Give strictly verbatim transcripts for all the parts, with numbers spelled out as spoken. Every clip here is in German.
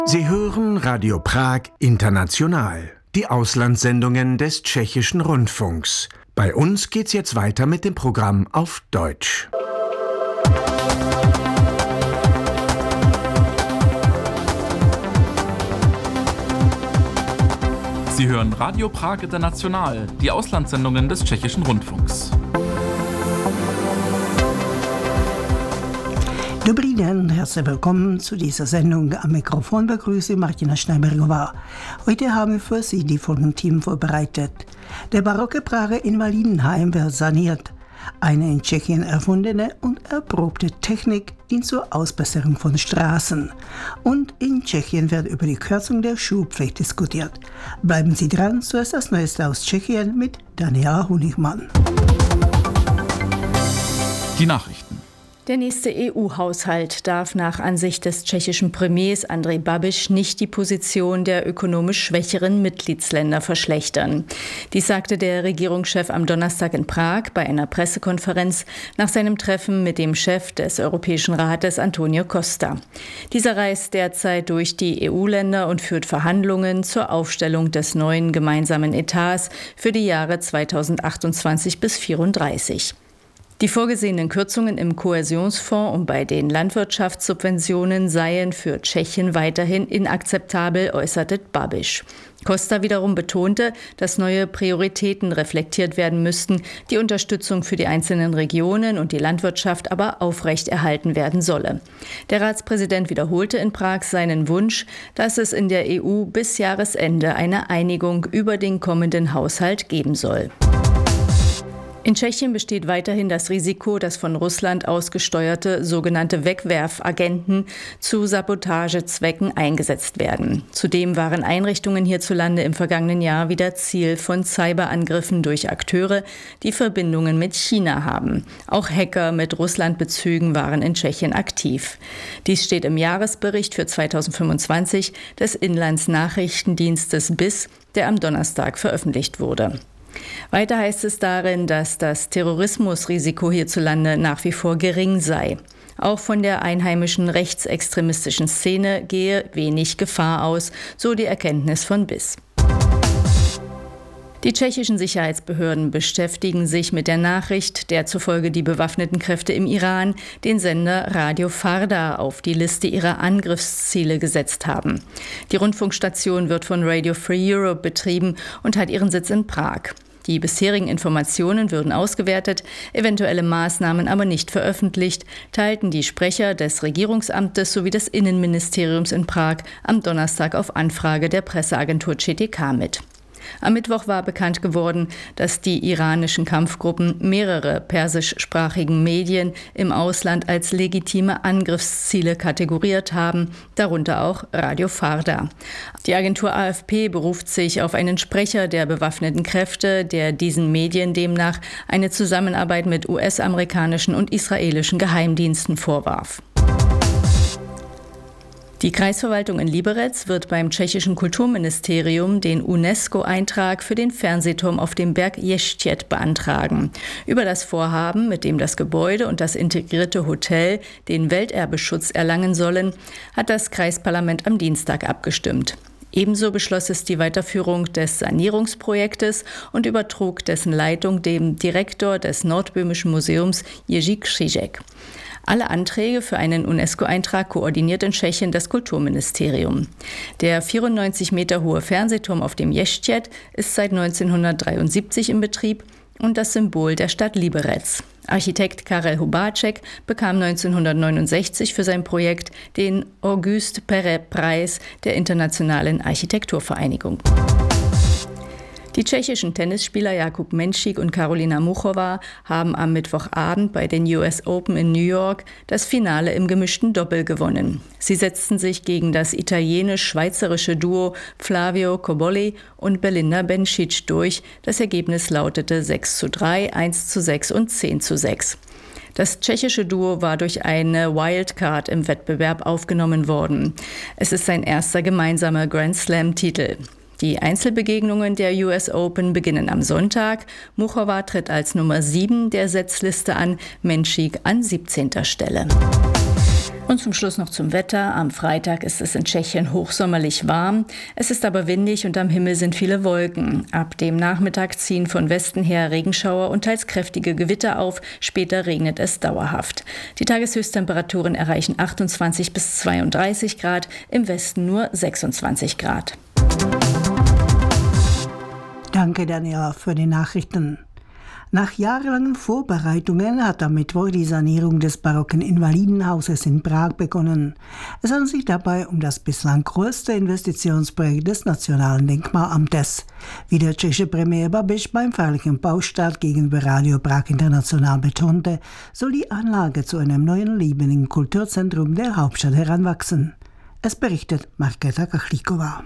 Sie hören Radio Prag International, die Auslandssendungen des Tschechischen Rundfunks. Bei uns geht's jetzt weiter mit dem Programm auf Deutsch. Sie hören Radio Prag International, die Auslandssendungen des Tschechischen Rundfunks. Dobrý den, herzlich willkommen zu dieser Sendung. Am Mikrofon begrüße Martina Schneibergová. Heute haben wir für Sie die folgenden Themen vorbereitet. Der barocke Prager Invalidenheim wird saniert. Eine in Tschechien erfundene und erprobte Technik dient zur Ausbesserung von Straßen. Und in Tschechien wird über die Kürzung der Schulpflicht diskutiert. Bleiben Sie dran, so ist das Neueste aus Tschechien mit Daniela Honigmann. Die Nachrichten. Der nächste E U-Haushalt darf nach Ansicht des tschechischen Premiers Andrej Babiš nicht die Position der ökonomisch schwächeren Mitgliedsländer verschlechtern. Dies sagte der Regierungschef am Donnerstag in Prag bei einer Pressekonferenz nach seinem Treffen mit dem Chef des Europäischen Rates Antonio Costa. Dieser reist derzeit durch die E U-Länder und führt Verhandlungen zur Aufstellung des neuen gemeinsamen Etats für die Jahre zweitausendachtundzwanzig bis zweitausendvierunddreißig. Die vorgesehenen Kürzungen im Kohäsionsfonds und bei den Landwirtschaftssubventionen seien für Tschechien weiterhin inakzeptabel, äußerte Babiš. Costa wiederum betonte, dass neue Prioritäten reflektiert werden müssten, die Unterstützung für die einzelnen Regionen und die Landwirtschaft aber aufrechterhalten werden solle. Der Ratspräsident wiederholte in Prag seinen Wunsch, dass es in der E U bis Jahresende eine Einigung über den kommenden Haushalt geben soll. In Tschechien besteht weiterhin das Risiko, dass von Russland ausgesteuerte sogenannte Wegwerfagenten zu Sabotagezwecken eingesetzt werden. Zudem waren Einrichtungen hierzulande im vergangenen Jahr wieder Ziel von Cyberangriffen durch Akteure, die Verbindungen mit China haben. Auch Hacker mit Russlandbezügen waren in Tschechien aktiv. Dies steht im Jahresbericht für zweitausendfünfundzwanzig des Inlandsnachrichtendienstes B I S, der am Donnerstag veröffentlicht wurde. Weiter heißt es darin, dass das Terrorismusrisiko hierzulande nach wie vor gering sei. Auch von der einheimischen rechtsextremistischen Szene gehe wenig Gefahr aus, so die Erkenntnis von B I S. Die tschechischen Sicherheitsbehörden beschäftigen sich mit der Nachricht, der zufolge die bewaffneten Kräfte im Iran den Sender Radio Farda auf die Liste ihrer Angriffsziele gesetzt haben. Die Rundfunkstation wird von Radio Free Europe betrieben und hat ihren Sitz in Prag. Die bisherigen Informationen würden ausgewertet, eventuelle Maßnahmen aber nicht veröffentlicht, teilten die Sprecher des Regierungsamtes sowie des Innenministeriums in Prag am Donnerstag auf Anfrage der Presseagentur C T K mit. Am Mittwoch war bekannt geworden, dass die iranischen Kampfgruppen mehrere persischsprachigen Medien im Ausland als legitime Angriffsziele kategoriert haben, darunter auch Radio Farda. Die Agentur A F P beruft sich auf einen Sprecher der bewaffneten Kräfte, der diesen Medien demnach eine Zusammenarbeit mit U S-amerikanischen und israelischen Geheimdiensten vorwarf. Die Kreisverwaltung in Liberec wird beim tschechischen Kulturministerium den UNESCO-Eintrag für den Fernsehturm auf dem Berg Ještěd beantragen. Über das Vorhaben, mit dem das Gebäude und das integrierte Hotel den Welterbeschutz erlangen sollen, hat das Kreisparlament am Dienstag abgestimmt. Ebenso beschloss es die Weiterführung des Sanierungsprojektes und übertrug dessen Leitung dem Direktor des Nordböhmischen Museums Jiří Křížek. Alle Anträge für einen UNESCO-Eintrag koordiniert in Tschechien das Kulturministerium. Der vierundneunzig Meter hohe Fernsehturm auf dem Ještěd ist seit neunzehnhundertdreiundsiebzig in Betrieb und das Symbol der Stadt Liberec. Architekt Karel Hubáček bekam neunzehnhundertneunundsechzig für sein Projekt den Auguste Perret-Preis der Internationalen Architekturvereinigung. Die tschechischen Tennisspieler Jakub Menšík und Karolina Muchova haben am Mittwochabend bei den U S Open in New York das Finale im gemischten Doppel gewonnen. Sie setzten sich gegen das italienisch-schweizerische Duo Flavio Cobolli und Belinda Bencic durch. Das Ergebnis lautete sechs zu drei, eins zu sechs und zehn zu sechs. Das tschechische Duo war durch eine Wildcard im Wettbewerb aufgenommen worden. Es ist sein erster gemeinsamer Grand Slam-Titel. Die Einzelbegegnungen der U S Open beginnen am Sonntag. Muchova tritt als Nummer sieben der Setzliste an, Menšík an siebzehnter Stelle. Und zum Schluss noch zum Wetter. Am Freitag ist es in Tschechien hochsommerlich warm. Es ist aber windig und am Himmel sind viele Wolken. Ab dem Nachmittag ziehen von Westen her Regenschauer und teils kräftige Gewitter auf. Später regnet es dauerhaft. Die Tageshöchsttemperaturen erreichen achtundzwanzig bis zweiunddreißig Grad, im Westen nur sechsundzwanzig Grad. Danke, Daniela, für die Nachrichten. Nach jahrelangen Vorbereitungen hat am Mittwoch die Sanierung des barocken Invalidenhauses in Prag begonnen. Es handelt sich dabei um das bislang größte Investitionsprojekt des Nationalen Denkmalamtes. Wie der tschechische Premier Babiš beim feierlichen Baustart gegenüber Radio Prag International betonte, soll die Anlage zu einem neuen lebendigen Kulturzentrum der Hauptstadt heranwachsen. Es berichtet Markéta Kachlíková.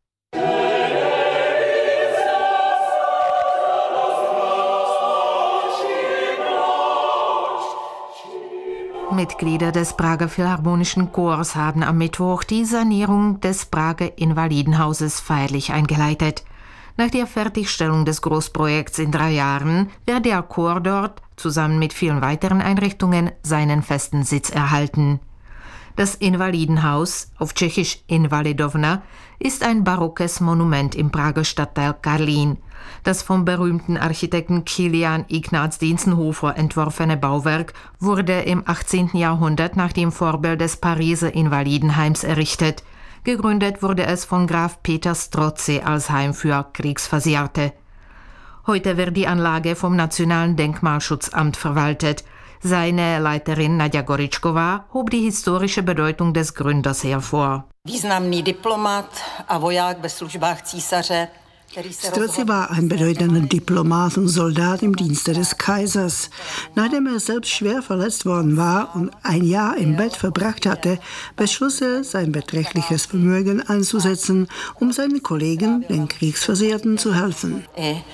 Mitglieder des Prager Philharmonischen Chors haben am Mittwoch die Sanierung des Prager Invalidenhauses feierlich eingeleitet. Nach der Fertigstellung des Großprojekts in drei Jahren wird der Chor dort, zusammen mit vielen weiteren Einrichtungen, seinen festen Sitz erhalten. Das Invalidenhaus, auf Tschechisch Invalidovna, ist ein barockes Monument im Prager Stadtteil Karlín. Das vom berühmten Architekten Kilian Ignaz Dientzenhofer entworfene Bauwerk wurde im achtzehnten Jahrhundert nach dem Vorbild des Pariser Invalidenheims errichtet. Gegründet wurde es von Graf Peter Strozzi als Heim für Kriegsversehrte. Heute wird die Anlage vom Nationalen Denkmalschutzamt verwaltet. Seine Leiterin Nadia Goričková hob die historische Bedeutung des Gründers hervor. Významný diplomat a voják ve službách císaře. Strozzi war ein bedeutender Diplomat und Soldat im Dienste des Kaisers. Nachdem er selbst schwer verletzt worden war und ein Jahr im Bett verbracht hatte, beschloss er, sein beträchtliches Vermögen einzusetzen, um seinen Kollegen, den Kriegsversehrten, zu helfen.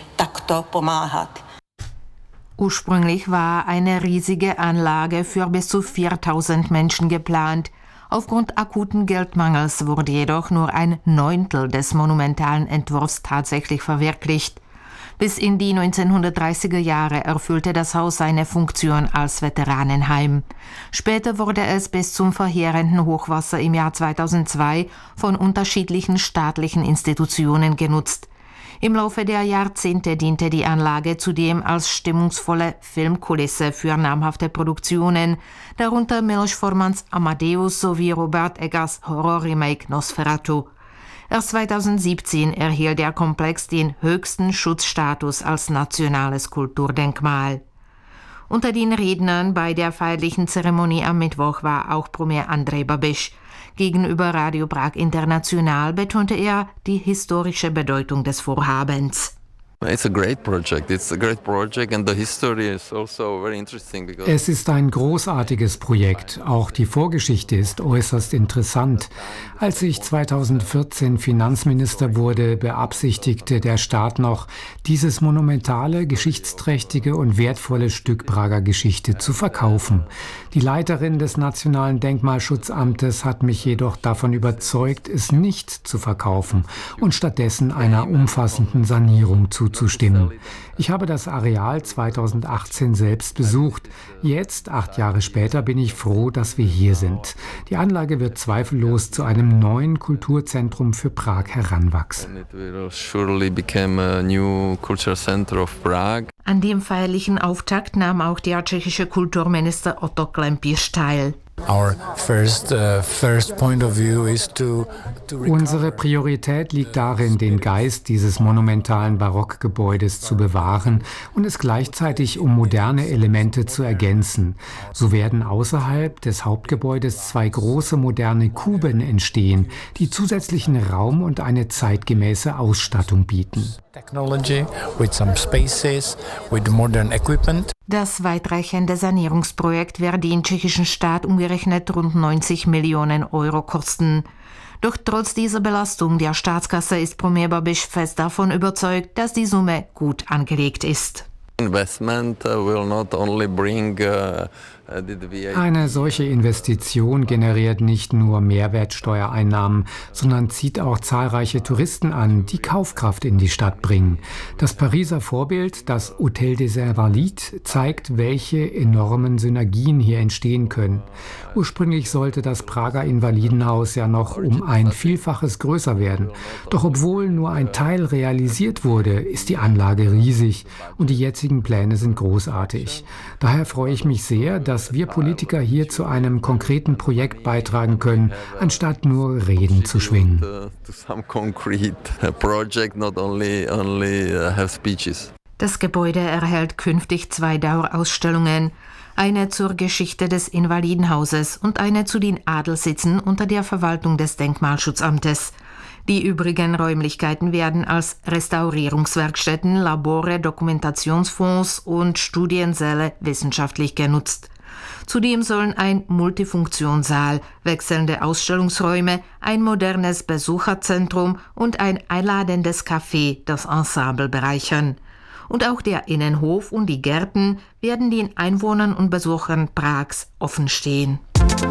Ursprünglich war eine riesige Anlage für bis zu viertausend Menschen geplant. Aufgrund akuten Geldmangels wurde jedoch nur ein Neuntel des monumentalen Entwurfs tatsächlich verwirklicht. Bis in die neunzehnhundertdreißiger Jahre erfüllte das Haus seine Funktion als Veteranenheim. Später wurde es bis zum verheerenden Hochwasser im Jahr zweitausendzwei von unterschiedlichen staatlichen Institutionen genutzt. Im Laufe der Jahrzehnte diente die Anlage zudem als stimmungsvolle Filmkulisse für namhafte Produktionen, darunter Miloš Formans Amadeus sowie Robert Eggers Horror-Remake Nosferatu. Erst zweitausendsiebzehn erhielt der Komplex den höchsten Schutzstatus als nationales Kulturdenkmal. Unter den Rednern bei der feierlichen Zeremonie am Mittwoch war auch Premier Andrej Babiš. Gegenüber Radio Prag International betonte er die historische Bedeutung des Vorhabens. It's a great project. It's a great project and the history is also very interesting because Es ist ein großartiges Projekt. Auch die Vorgeschichte ist äußerst interessant. Als ich zweitausendvierzehn Finanzminister wurde, beabsichtigte der Staat noch, dieses monumentale, geschichtsträchtige und wertvolle Stück Prager Geschichte zu verkaufen. Die Leiterin des Nationalen Denkmalschutzamtes hat mich jedoch davon überzeugt, es nicht zu verkaufen und stattdessen einer umfassenden Sanierung zu zuzustimmen. Ich habe das Areal zweitausendachtzehn selbst besucht. Jetzt, acht Jahre später, bin ich froh, dass wir hier sind. Die Anlage wird zweifellos zu einem neuen Kulturzentrum für Prag heranwachsen. An dem feierlichen Auftakt nahm auch der tschechische Kulturminister Otto Klempisch teil. Our first, uh, first point of view is to, to Unsere Priorität liegt darin, den Geist dieses monumentalen Barockgebäudes zu bewahren und es gleichzeitig um moderne Elemente zu ergänzen. So werden außerhalb des Hauptgebäudes zwei große moderne Kuben entstehen, die zusätzlichen Raum und eine zeitgemäße Ausstattung bieten. Technology with some spaces, with modern equipment. Das weitreichende Sanierungsprojekt wird den tschechischen Staat umgerechnet rund neunzig Millionen Euro kosten. Doch trotz dieser Belastung der Staatskasse ist Premier Babiš fest davon überzeugt, dass die Summe gut angelegt ist. Investment will not only bring Eine solche Investition generiert nicht nur Mehrwertsteuereinnahmen, sondern zieht auch zahlreiche Touristen an, die Kaufkraft in die Stadt bringen. Das Pariser Vorbild, das Hôtel des Invalides, zeigt, welche enormen Synergien hier entstehen können. Ursprünglich sollte das Prager Invalidenhaus ja noch um ein Vielfaches größer werden. Doch obwohl nur ein Teil realisiert wurde, ist die Anlage riesig und die jetzigen Pläne sind großartig. Daher freue ich mich sehr, dass wir Politiker hier zu einem konkreten Projekt beitragen können, anstatt nur Reden zu schwingen. Das Gebäude erhält künftig zwei Dauerausstellungen, eine zur Geschichte des Invalidenhauses und eine zu den Adelssitzen unter der Verwaltung des Denkmalschutzamtes. Die übrigen Räumlichkeiten werden als Restaurierungswerkstätten, Labore, Dokumentationsfonds und Studiensäle wissenschaftlich genutzt. Zudem sollen ein Multifunktionssaal, wechselnde Ausstellungsräume, ein modernes Besucherzentrum und ein einladendes Café das Ensemble bereichern. Und auch der Innenhof und die Gärten werden den Einwohnern und Besuchern Prags offenstehen.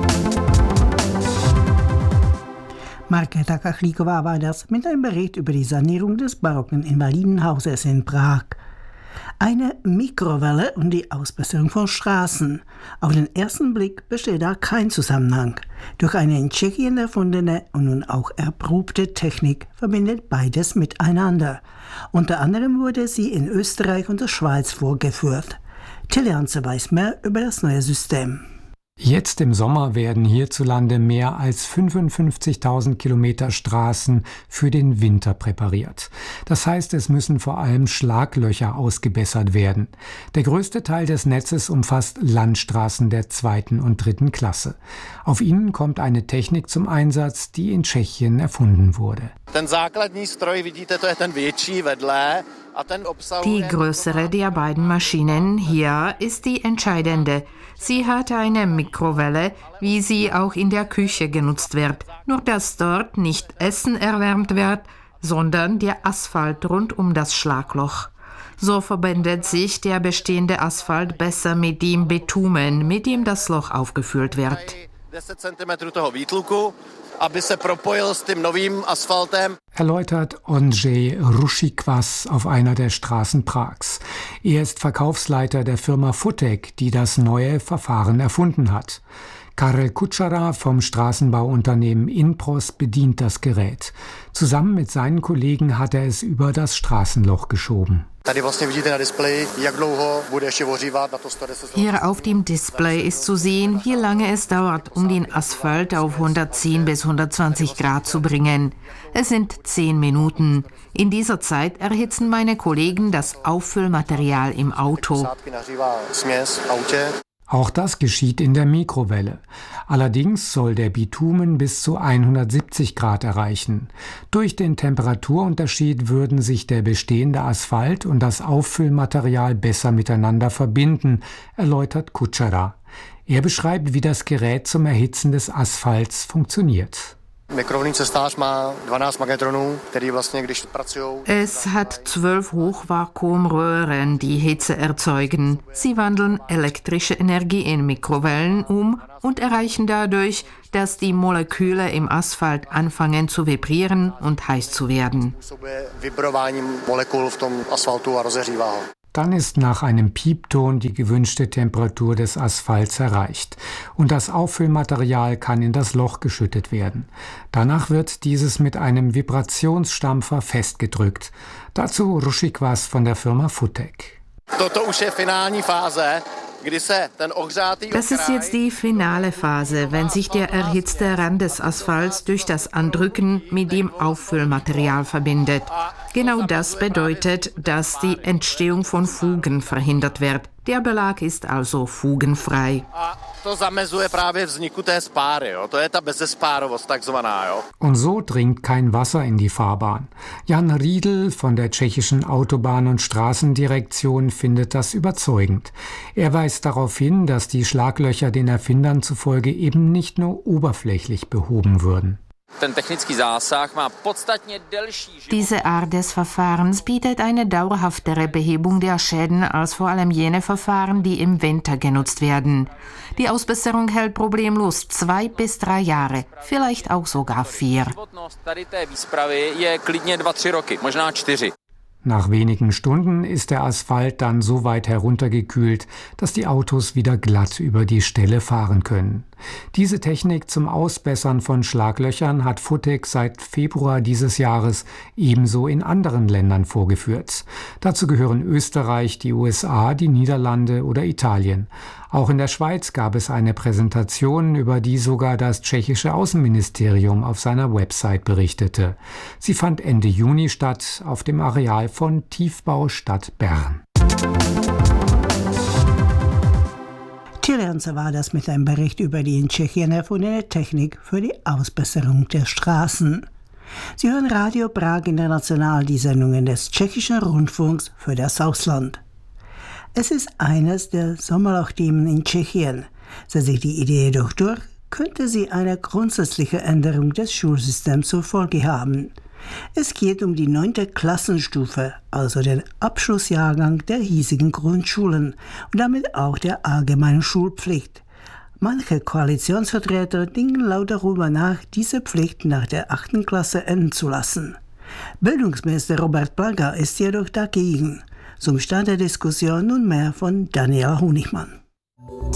Markéta Kachlíková war das mit einem Bericht über die Sanierung des barocken Invalidenhauses in Prag. Eine Mikrowelle und die Ausbesserung von Straßen. Auf den ersten Blick besteht da kein Zusammenhang. Durch eine in Tschechien erfundene und nun auch erprobte Technik verbindet beides miteinander. Unter anderem wurde sie in Österreich und der Schweiz vorgeführt. Tilianze weiß mehr über das neue System. Jetzt im Sommer werden hierzulande mehr als fünfundfünfzigtausend Kilometer Straßen für den Winter präpariert. Das heißt, es müssen vor allem Schlaglöcher ausgebessert werden. Der größte Teil des Netzes umfasst Landstraßen der zweiten und dritten Klasse. Auf ihnen kommt eine Technik zum Einsatz, die in Tschechien erfunden wurde. Die größere der beiden Maschinen hier ist die entscheidende. Sie hat eine Mikrowelle, wie sie auch in der Küche genutzt wird. Nur dass dort nicht Essen erwärmt wird, sondern der Asphalt rund um das Schlagloch. So verbindet sich der bestehende Asphalt besser mit dem Bitumen, mit dem das Loch aufgefüllt wird. Erläutert Ondřej Rušikvas auf einer der Straßen Prags. Er ist Verkaufsleiter der Firma Futec, die das neue Verfahren erfunden hat. Karel Kučera vom Straßenbauunternehmen Inpros bedient das Gerät. Zusammen mit seinen Kollegen hat er es über das Straßenloch geschoben. Hier auf dem Display ist zu sehen, wie lange es dauert, um den Asphalt auf hundertzehn bis hundertzwanzig Grad zu bringen. Es sind zehn Minuten. In dieser Zeit erhitzen meine Kollegen das Auffüllmaterial im Auto. Auch das geschieht in der Mikrowelle. Allerdings soll der Bitumen bis zu hundertsiebzig Grad erreichen. Durch den Temperaturunterschied würden sich der bestehende Asphalt und das Auffüllmaterial besser miteinander verbinden, erläutert Kučera. Er beschreibt, wie das Gerät zum Erhitzen des Asphalts funktioniert. Es hat zwölf Hochvakuumröhren, die Hitze erzeugen. Sie wandeln elektrische Energie in Mikrowellen um und erreichen dadurch, dass die Moleküle im Asphalt anfangen zu vibrieren und heiß zu werden. Dann ist nach einem Piepton die gewünschte Temperatur des Asphalts erreicht und das Auffüllmaterial kann in das Loch geschüttet werden. Danach wird dieses mit einem Vibrationsstampfer festgedrückt. Dazu Rušikvas von der Firma Futec. Das ist jetzt die finale Phase, wenn sich der erhitzte Rand des Asphalts durch das Andrücken mit dem Auffüllmaterial verbindet. Genau das bedeutet, dass die Entstehung von Fugen verhindert wird. Der Belag ist also fugenfrei. Und so dringt kein Wasser in die Fahrbahn. Jan Riedl von der tschechischen Autobahn- und Straßendirektion findet das überzeugend. Er weist darauf hin, dass die Schlaglöcher den Erfindern zufolge eben nicht nur oberflächlich behoben würden. Diese Art des Verfahrens bietet eine dauerhaftere Behebung der Schäden als vor allem jene Verfahren, die im Winter genutzt werden. Die Ausbesserung hält problemlos zwei bis drei Jahre, vielleicht auch sogar vier. Nach wenigen Stunden ist der Asphalt dann so weit heruntergekühlt, dass die Autos wieder glatt über die Stelle fahren können. Diese Technik zum Ausbessern von Schlaglöchern hat Futec seit Februar dieses Jahres ebenso in anderen Ländern vorgeführt. Dazu gehören Österreich, die U S A, die Niederlande oder Italien. Auch in der Schweiz gab es eine Präsentation, über die sogar das tschechische Außenministerium auf seiner Website berichtete. Sie fand Ende Juni statt auf dem Areal von Tiefbau Stadt Bern. Tilianza war das mit einem Bericht über die in Tschechien erfundene Technik für die Ausbesserung der Straßen. Sie hören Radio Prag International, die Sendungen des tschechischen Rundfunks für das Ausland. Es ist eines der Sommerlochthemen in Tschechien. Setzt sich die Idee jedoch durch, könnte sie eine grundsätzliche Änderung des Schulsystems zur Folge haben. Es geht um die neunte Klassenstufe, also den Abschlussjahrgang der hiesigen Grundschulen und damit auch der allgemeinen Schulpflicht. Manche Koalitionsvertreter denken laut darüber nach, diese Pflicht nach der achten Klasse enden zu lassen. Bildungsminister Robert Plaga ist jedoch dagegen. Zum Stand der Diskussion nun mehr von Daniela Honigmann.